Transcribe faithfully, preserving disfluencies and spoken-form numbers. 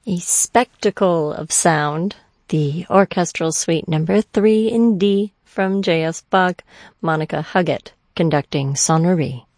A spectacle of sound, the orchestral suite number three in D from J S. Bach, Monica Huggett conducting Sonnerie.